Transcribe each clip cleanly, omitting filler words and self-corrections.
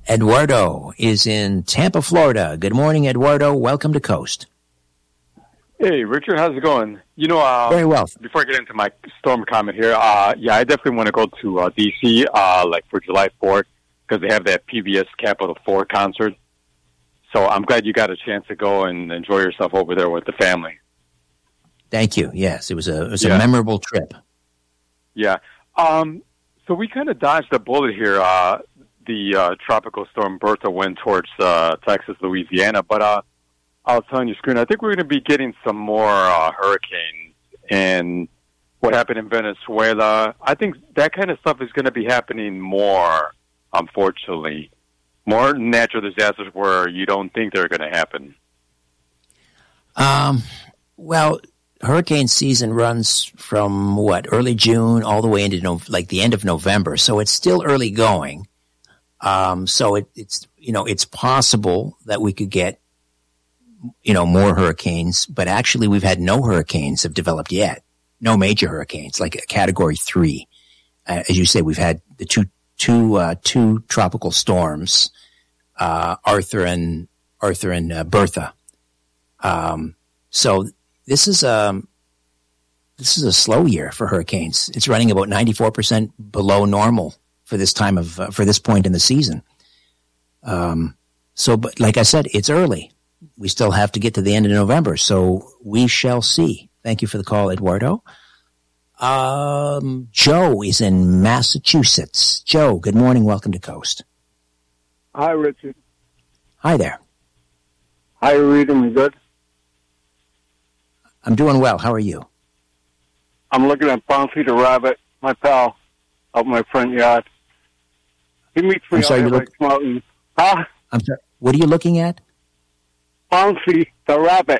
Eduardo is in Tampa, Florida. Good morning, Eduardo. Welcome to Coast. Hey, Richard, how's it going? Very well. Before I get into my storm comment here, I definitely want to go to D.C. Like for July 4th because they have that PBS Capital 4 concert. So I'm glad you got a chance to go and enjoy yourself over there with the family. Thank you. Yes, it was a memorable trip. Yeah. So we kind of dodged a bullet here. The tropical storm Bertha went towards Texas, Louisiana, but I was telling you, Screen, I think we're going to be getting some more hurricanes. And what happened in Venezuela, I think that kind of stuff is going to be happening more, unfortunately. More natural disasters where you don't think they're going to happen. Well, hurricane season runs from, early June all the way into the end of November. So it's still early going. So it's possible that we could get, more hurricanes, but actually we've had no hurricanes have developed yet. No major hurricanes, like a Category 3. As you say, we've had the two tropical storms, Arthur and Bertha. So this is a slow year for hurricanes. It's running about 94% below normal for this point in the season. But like I said, it's early. We still have to get to the end of November, so we shall see. Thank you for the call, Eduardo. Joe is in Massachusetts. Joe, good morning. Welcome to Coast. Hi, Richard. Hi there. How are you reading me? Good? I'm doing well. How are you? I'm looking at Bouncy the rabbit, my pal, out in my front yard. He meets me out at Mountain. Huh? I'm sorry. What are you looking at? Bouncy the rabbit.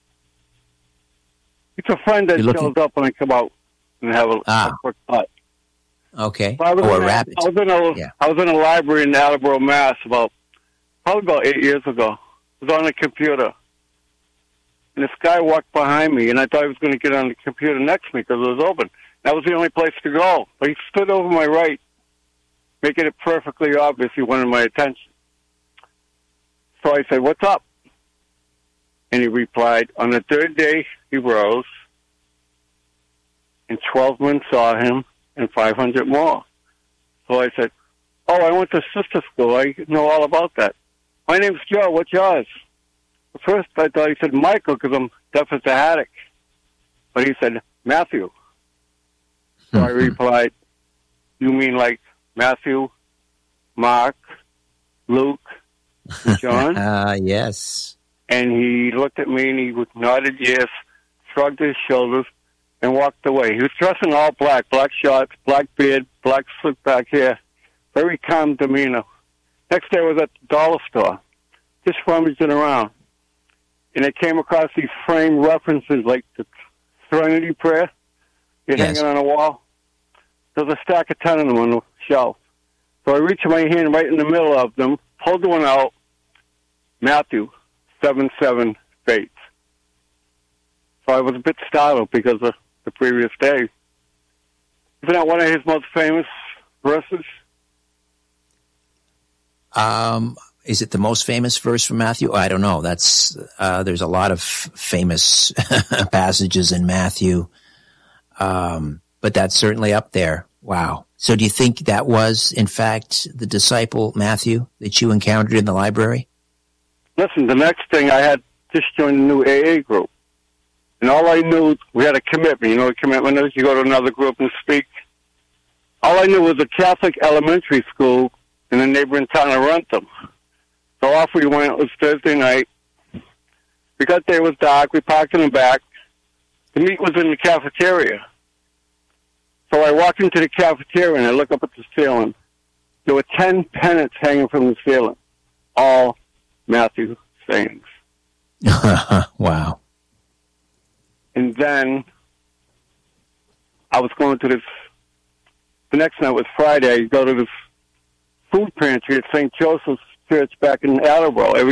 It's a friend that shows up when I come out and have a quick cut. Okay. So a rabbit. I was in a library in Attleboro, Mass. Probably about 8 years ago. I was on the computer. And this guy walked behind me, and I thought he was going to get on the computer next to me because it was open. That was the only place to go. But he stood over my right, making it perfectly obvious he wanted my attention. So I said, "What's up?" And he replied, on the third day, he rose, and 12 men saw him, and 500 more. So I said, "Oh, I went to sister school. I know all about that. My name's Joe. What's yours?" At first, I thought he said Michael because I'm deaf as a haddock. But he said Matthew. So I replied, "You mean like Matthew, Mark, Luke, and John?" Yes. And he looked at me and he nodded yes, shrugged his shoulders, and walked away. He was dressed in all black shorts, black beard, black slick back hair, very calm demeanor. Next day I was at the dollar store, just rummaging around. And I came across these framed references like the Serenity Prayer, hanging on a wall. There's a stack of 10 of them on the shelf. So I reached my hand right in the middle of them, pulled one out, Matthew 7:7 faith. So I was a bit startled because of the previous day. Isn't that one of his most famous verses? Is it the most famous verse from Matthew? I don't know. That's there's a lot of famous passages in Matthew, but that's certainly up there. Wow. So do you think that was, in fact, the disciple Matthew that you encountered in the library? Listen, the next thing I had just joined a new AA group. And all I knew, we had a commitment. You know what commitment is? You go to another group and speak. All I knew was a Catholic elementary school in the neighboring town of Rentham. So off we went. It was Thursday night. We got there. It was dark. We parked in the back. The meet was in the cafeteria. So I walked into the cafeteria and I looked up at the ceiling. There were 10 pennants hanging from the ceiling. All Matthew sayings. Wow. And then I was going to this, the next night was Friday, I go to this food pantry at St. Joseph's Church back in Attleboro.